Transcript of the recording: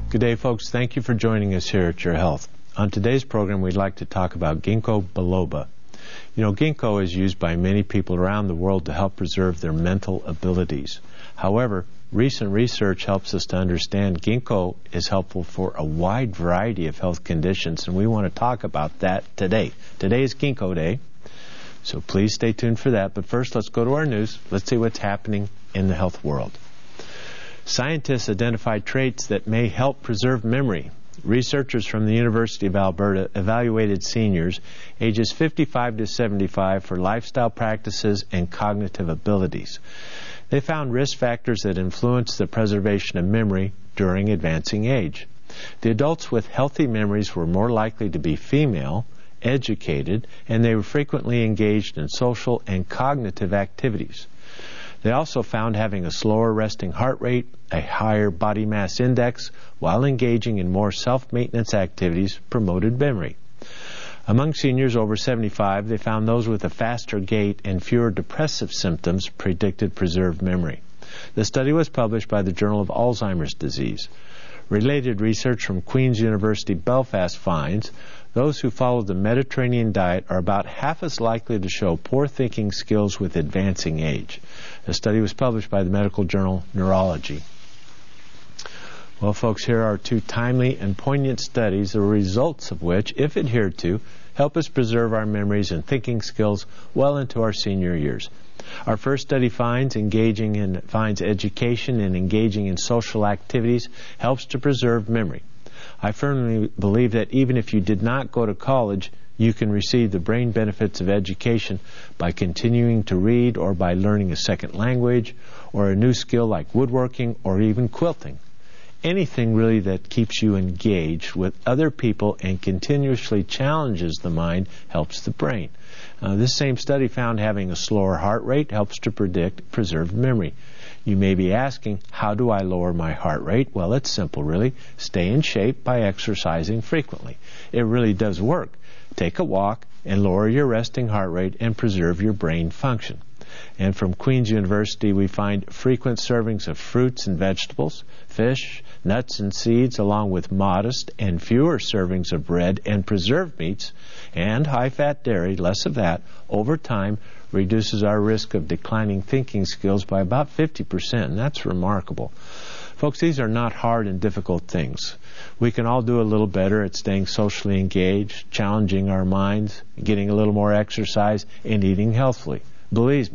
Good day, folks. Thank you for joining us here at Your Health. On today's program, we'd like to talk about ginkgo biloba. You know, ginkgo is used by many people around the world to help preserve their mental abilities. However, recent research helps us to understand ginkgo is helpful for a wide variety of health conditions, and we want to talk about that today. Today is Ginkgo Day, so please stay tuned for that. But first, let's go to our news. Let's see what's happening in the health world. Scientists identified traits that may help preserve memory. Researchers from the University of Alberta evaluated seniors ages 55 to 75 for lifestyle practices and cognitive abilities. They found risk factors that influence the preservation of memory during advancing age. The adults with healthy memories were more likely to be female, educated, and they were frequently engaged in social and cognitive activities. They also found having a slower resting heart rate, a higher body mass index, while engaging in more self-maintenance activities promoted memory. Among seniors over 75, they found those with a faster gait and fewer depressive symptoms predicted preserved memory. The study was published by the Journal of Alzheimer's Disease. Related research from Queen's University Belfast finds those who follow the Mediterranean diet are about half as likely to show poor thinking skills with advancing age. The study was published by the medical journal Neurology. Well, folks, here are two timely and poignant studies, the results of which, if adhered to, help us preserve our memories and thinking skills well into our senior years. Our first study finds education and engaging in social activities helps to preserve memory. I firmly believe that even if you did not go to college, you can receive the brain benefits of education by continuing to read or by learning a second language or a new skill like woodworking or even quilting. Anything really that keeps you engaged with other people and continuously challenges the mind helps the brain. This same study found having a slower heart rate helps to predict preserved memory. You may be asking, how do I lower my heart rate? Well, it's simple, really. Stay in shape by exercising frequently. It really does work. Take a walk and lower your resting heart rate and preserve your brain function. And from Queen's University, we find frequent servings of fruits and vegetables, fish, nuts and seeds, along with modest and fewer servings of red and preserved meats and high-fat dairy, less of that, over time reduces our risk of declining thinking skills by about 50%. And that's remarkable. Folks, these are not hard and difficult things. We can all do a little better at staying socially engaged, challenging our minds, getting a little more exercise, and eating healthily. Believe